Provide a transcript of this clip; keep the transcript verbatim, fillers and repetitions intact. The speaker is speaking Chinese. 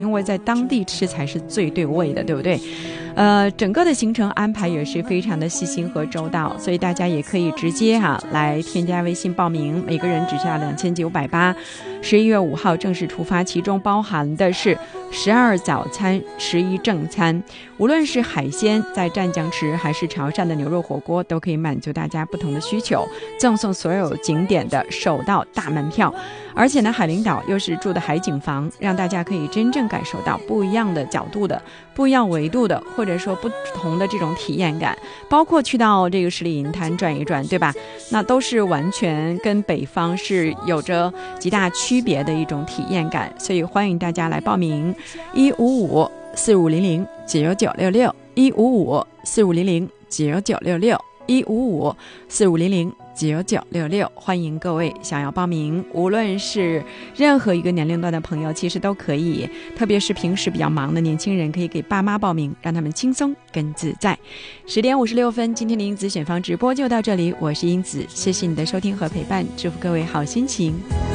因为在当地吃才是最对味的，对不对？呃，整个的行程安排也是非常的细心和周到，所以大家也可以直接哈、啊、来添加微信报名，每个人只需要两千九百八。十一月五号正式出发，其中包含的是十二早餐、十一正餐，无论是海鲜在湛江吃，还是潮汕的牛肉火锅，都可以满足大家不同的需求，赠送所有景点的首道大门票。而且呢，海陵岛又是住的海景房，让大家可以真正感受到不一样的角度的、不一样维度的，或者说不同的这种体验感。包括去到这个十里银滩转一转，对吧？那都是完全跟北方是有着极大区别的一种体验感。所以欢迎大家来报名，一五五四五零零九九六六，一五五四五零零九九六六，一五五四五零零九九六六，欢迎各位想要报名，无论是任何一个年龄段的朋友其实都可以，特别是平时比较忙的年轻人可以给爸妈报名，让他们轻松更自在。十点五十六分，今天的英子选房直播就到这里，我是英子，谢谢你的收听和陪伴，祝福各位好心情。